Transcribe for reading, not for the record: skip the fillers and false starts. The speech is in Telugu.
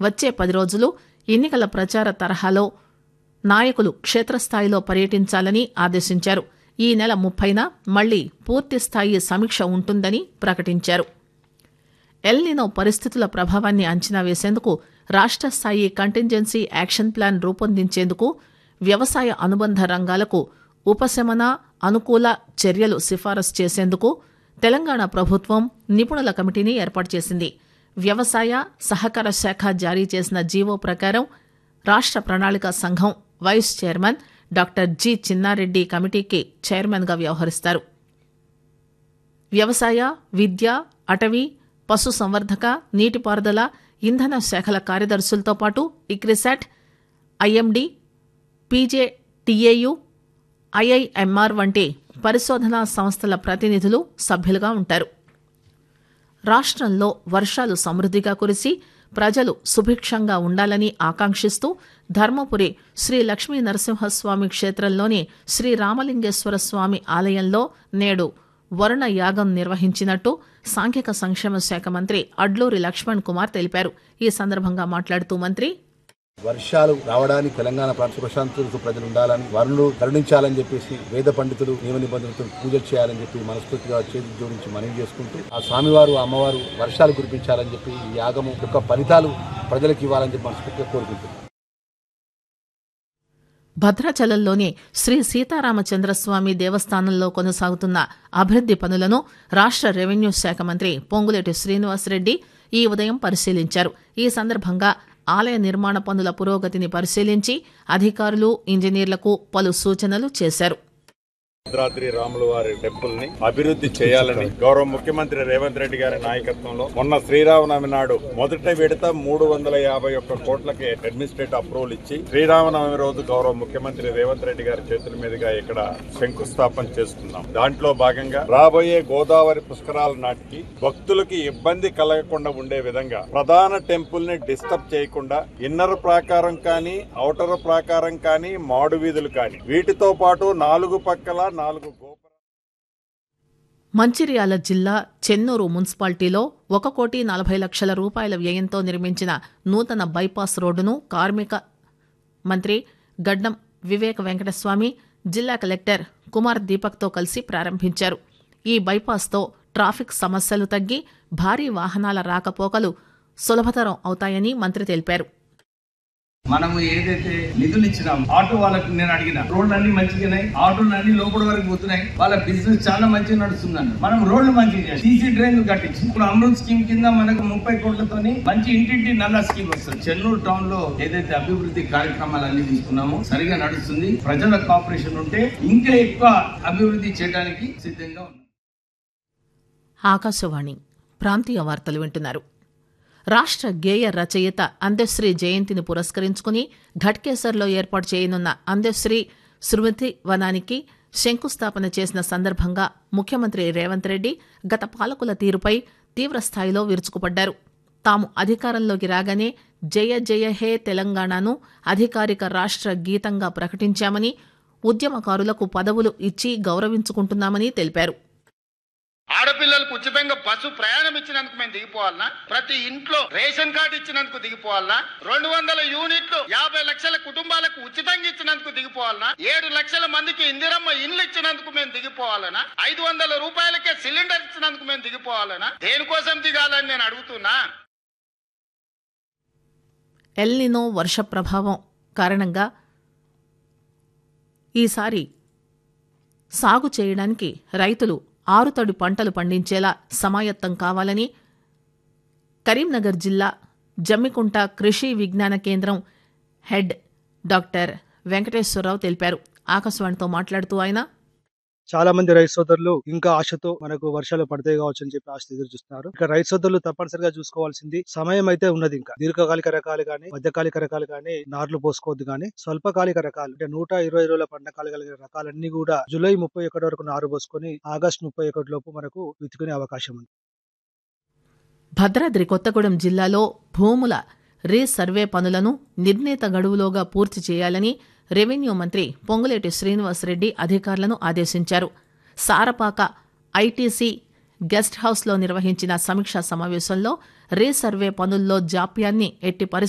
వచ్చే 10 రోజులు ఎన్నికల ప్రచార తరహాలో నాయకులు క్షేత్రస్థాయిలో పర్యటించాలని ఆదేశించారు. ఈ నెల 30న మళ్లీ పూర్తిస్థాయి సమీక్ష ఉంటుందని ప్రకటించారు. ఎల్నినో పరిస్థితుల ప్రభావాన్ని అంచనా వేసేందుకు రాష్ట్ర స్థాయి కంటింజెన్సీ యాక్షన్ ప్లాన్ రూపొందించేందుకు వ్యవసాయ అనుబంధ రంగాలకు ఉపశమన అనుకూల చర్యలు సిఫారసు చేసేందుకు తెలంగాణ ప్రభుత్వం నిపుణుల కమిటీని ఏర్పాటు చేసింది. వ్యవసాయ సహకార శాఖ జారీ చేసిన జీవో ప్రకారం రాష్ట్ర ప్రణాళిక సంఘం vice chairman doctor G Chinna Reddy కమిటీకి చైర్మన్గా వ్యవహరిస్తారు. వ్యవసాయ, విద్య, అటవీ, పశుసంవర్ధక, నీటిపారుదల, ఇంధన శాఖల కార్యదర్శులతో పాటు ఇక్రిసాట్, ఐఎండీ, పీజేటీఏయు, ఐఐఎంఆర్ వంటి పరిశోధనా సంస్థల ప్రతినిధులు సభ్యులుగా ఉంటారు. రాష్ట్రంలో వర్షాలు సమృద్దిగా కురిసి ప్రజలు సుభిక్షంగా ఉండాలని ఆకాంక్షిస్తూ ధర్మపురి శ్రీ లక్ష్మీ నరసింహస్వామి క్షేత్రంలోని శ్రీ రామలింగేశ్వర స్వామి ఆలయంలో నేడు వరుణ యాగం నిర్వహించినట్టు సాంఘిక సంక్షేమ శాఖ మంత్రి అడ్లూరి లక్ష్మణ్ కుమార్ తెలిపారు. ఈ సందర్భంగా మాట్లాడుతూ మంత్రి వర్షాలు రావడానికి తెలంగాణ ప్రాంత ప్రశాంతతతో ప్రజలు ఉండాలని వరుణుడు కరుణించాలని చెప్పేసి వేద పండితులు నియమ నిబంధనలతో పూజలు చేయాలని చెప్పి మనస్ఫూర్తిగా చేతులు జోడించి మనవి చేసుకుంటూ ఆ స్వామివారు అమ్మవారు వర్షాలు కురిపించాలని చెప్పి ఈ యాగము యొక్క ఫలితాలు ప్రజలకు ఇవ్వాలని చెప్పి మనస్ఫూర్తిగా కోరుకుంటున్నారు. భద్రాచలంలోని శ్రీ సీతారామచంద్రస్వామి దేవస్థానంలో కొనసాగుతున్న అభివృద్ది పనులను రాష్ట్ర రెవెన్యూ శాఖ మంత్రి పొంగులేటి శ్రీనివాసరెడ్డి ఈ ఉదయం పరిశీలించారు. ఈ సందర్భంగా ఆలయ నిర్మాణ పనుల పురోగతిని పరిశీలించి అధికారులు, ఇంజనీర్లకు పలు సూచనలు చేశారు. భద్రాద్రి రాముల వారి టెంపుల్ ని అభివృద్ధి చేయాలని గౌరవ ముఖ్యమంత్రి రేవంత్ రెడ్డి గారి నాయకత్వంలో మొన్న శ్రీరామనవమి నాడు మొదటి విడత 351 కోట్లకి అడ్మినిస్ట్రేటివ్ అప్రూవల్ ఇచ్చి శ్రీరామనవమి రోజు గౌరవ ముఖ్యమంత్రి రేవంత్ రెడ్డి గారి చేతుల మీదుగా ఇక్కడ శంకుస్థాపన చేస్తున్నాం. దాంట్లో భాగంగా రాబోయే గోదావరి పుష్కరాల నాటికి భక్తులకి ఇబ్బంది కలగకుండా ఉండే విధంగా ప్రధాన టెంపుల్ ని డిస్టర్బ్ చేయకుండా ఇన్నర్ ప్రాకారం కానీ ఔటర్ ప్రాకారం కానీ మాడు వీధులు కానీ వీటితో పాటు 4 పక్కల 4 గోపురాలు. మంచిర్యాల జిల్లా చెన్నూరు మున్సిపాలిటీలో 1,40,00,000 రూపాయల వ్యయంతో నిర్మించిన నూతన బైపాస్ రోడ్డును కార్మిక మంత్రి గడ్డం వివేక వెంకటస్వామి, జిల్లా కలెక్టర్ కుమార్ దీపక్తో కలిసి ప్రారంభించారు. ఈ బైపాస్తో ట్రాఫిక్ సమస్యలు తగ్గి భారీ వాహనాల రాకపోకలు సులభతరం అవుతాయని మంత్రి తెలిపారు. మనము ఏదైతే నిధులు ఇచ్చినాం ఆటో వాళ్ళకి నేను అడిగిన రోడ్లు అన్ని మంచిగానే, ఆటోలు అన్ని లోపల వరకు పోతున్నాయి, వాళ్ళ బిజినెస్ చాలా మంచిగా నడుస్తుందని మనం రోడ్లు మంచిగా సీసీ డ్రైన్లు కట్టించి ఇప్పుడు అమృత్ స్కీమ్ కింద మనకు 30 కోట్లతోని మంచి ఇంటింటి నల్ల స్కీమ్ వస్తుంది. చెన్నూరు టౌన్ లో ఏదైతే అభివృద్ధి కార్యక్రమాలు అన్ని తీసుకున్నామో సరిగా నడుస్తుంది. ప్రజల కోఆపరేషన్ ఉంటే ఇంకా ఎక్కువ అభివృద్ధి చేయడానికి సిద్ధంగా ఉన్నాం. ఆకాశవాణి ప్రాంతీయ వార్తలు వింటున్నారు. రాష్ట్ర గేయ రచయిత అందశ్రీ జయంతిని పురస్కరించుకుని ఘట్కేసర్లో ఏర్పాటు చేయనున్న అందశ్రీ స్మృతి వనానికి శంకుస్థాపన చేసిన సందర్భంగా ముఖ్యమంత్రి రేవంత్ రెడ్డి గత పాలకుల తీరుపై తీవ్రస్థాయిలో విరుచుకుపడ్డారు. తాము అధికారంలోకి రాగానే జయ జయ హే తెలంగాణను అధికారిక రాష్ట్ర గీతంగా ప్రకటించామని, ఉద్యమకారులకు పదవులు ఇచ్చి గౌరవించుకుంటున్నామని తెలిపారు. ఆడపిల్లలకు ఉచితంగా బస్సు ప్రయాణం ఇచ్చినందుకు మేము దిగిపోవాలనా? ప్రతి ఇంట్లో రేషన్ కార్డు ఇచ్చినందుకు దిగిపోవాలనా? 200 యూనిట్లు 50 లక్షల కుటుంబాలకు ఉచితంగా ఇచ్చినందుకు దిగిపోవాలనా? 7 లక్షల మందికి ఇందిరమ్మ ఇండ్లు ఇచ్చినందుకు మేము దిగిపోవాలనా? 500 రూపాయలకే సిలిండర్ ఇచ్చినందుకు మేము దిగిపోవాలనా? దేనికోసం దిగాలని నేను అడుగుతున్నా. ఎల్నినో వర్ష ప్రభావం కారణంగా ఈసారి సాగు చేయడానికి రైతులు ఆరుతడి పంటలు పండించేలా సమాయత్తం కావాలని కరీంనగర్ జిల్లా జమ్మికుంట కృషి విజ్ఞాన కేంద్రం హెడ్ డాక్టర్ వెంకటేశ్వరరావు తెలిపారు. ఆకాశవాణితో మాట్లాడుతూ ఆయన చాలా మంది రైతు సోదరులు ఇంకా ఆశతో మనకు వర్షాలు పడతాయి కావచ్చు అని చెప్పి ఆశ ఎదురు చూస్తున్నారు. ఇక రైతు సోదరులు తప్పనిసరిగా చూసుకోవాల్సింది సమయం అయితే ఉన్నది. ఇంకా దీర్ఘకాలిక రకాలు కానీ మధ్యకాలిక రకాలు కానీ నార్లు పోసుకోవద్దు. కానీ స్వల్పకాలిక రకాలు అంటే 120 రోజుల పంటకాలు కలిగిన రకాలన్నీ కూడా జూలై 31 వరకు నారు పోసుకొని ఆగస్టు 31 లోపు మనకు విత్తుకునే అవకాశం ఉంది. భద్రాద్రి కొత్తగూడెం జిల్లాలో భూముల రీసర్వే పనులను నిర్ణీత గడువులోగా పూర్తి చేయాలని రెవెన్యూ మంత్రి పొంగులేటి శ్రీనివాసరెడ్డి అధికారులను ఆదేశించారు. సారపాక ఐటీసీ గెస్ట్ హౌస్లో నిర్వహించిన సమీక్షా సమావేశంలో రీసర్వే పనుల్లో జాప్యాన్ని ఎట్టి